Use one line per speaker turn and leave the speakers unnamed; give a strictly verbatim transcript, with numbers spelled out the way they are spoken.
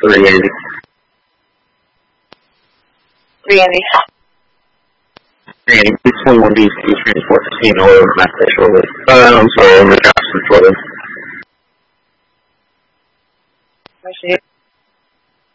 Three Andy.
Three Andy.
Three Andy, please phone one D C transport casino over Master shortly. Uh, I'm sorry, over Johnson shortly.
Appreciate it.